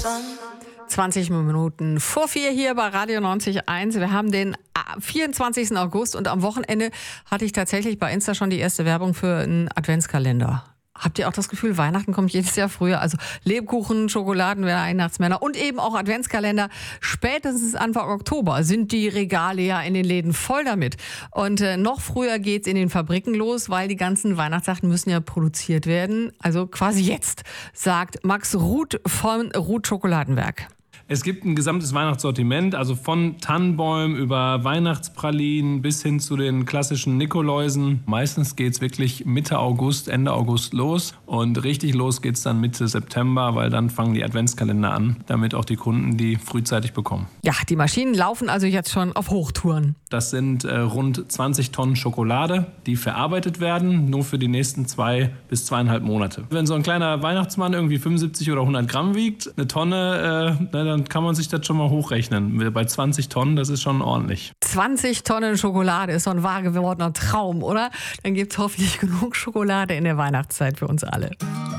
20 Minuten vor 4 hier bei Radio 90.1. Wir haben den 24. August und am Wochenende hatte ich tatsächlich bei Insta schon die erste Werbung für einen Adventskalender. Habt ihr auch das Gefühl, Weihnachten kommt jedes Jahr früher? Also Lebkuchen, Schokoladen, Weihnachtsmänner und eben auch Adventskalender. Spätestens Anfang Oktober sind die Regale ja in den Läden voll damit. Und noch früher geht's in den Fabriken los, weil die ganzen Weihnachtssachen müssen ja produziert werden. Also quasi jetzt, sagt Max Ruth von Ruth Schokoladenwerk. Es gibt ein gesamtes Weihnachtssortiment, also von Tannenbäumen über Weihnachtspralinen bis hin zu den klassischen Nikoläusen. Meistens geht's wirklich Mitte August, Ende August los und richtig los geht's dann Mitte September, weil dann fangen die Adventskalender an, damit auch die Kunden die frühzeitig bekommen. Ja, die Maschinen laufen also jetzt schon auf Hochtouren. Das sind rund 20 Tonnen Schokolade, die verarbeitet werden, nur für die nächsten 2 bis 2,5 Monate. Wenn so ein kleiner Weihnachtsmann irgendwie 75 oder 100 Gramm wiegt, eine Tonne, dann kann man sich das schon mal hochrechnen. Bei 20 Tonnen, das ist schon ordentlich. 20 Tonnen Schokolade ist so ein wahr gewordener Traum, oder? Dann gibt es hoffentlich genug Schokolade in der Weihnachtszeit für uns alle.